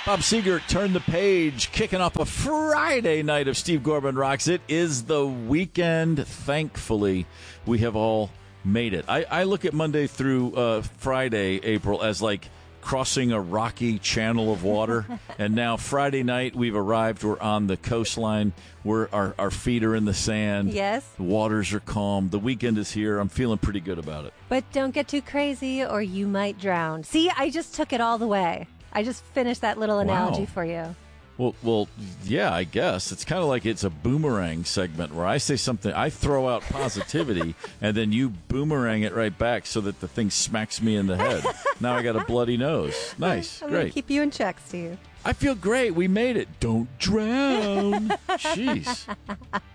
Bob Seger turned the page, kicking off a Friday night of Steve Gorman Rocks. It is the weekend. Thankfully, we have all made it. I look at Monday through Friday, April, as like crossing a rocky channel of water. And now Friday night, we've arrived. We're on the coastline. Our feet are in the sand. Yes. The waters are calm. The weekend is here. I'm feeling pretty good about it. But don't get too crazy or you might drown. See, I just took it all the way. I just finished that little analogy for you. Well, yeah, I guess. It's kind of like it's a boomerang segment where I say something, I throw out positivity, and then you boomerang it right back so that the thing smacks me in the head. Now I got a bloody nose. Nice. I'm Great. going to keep you in check, Steve. I feel great. We made it. Don't drown. Jeez.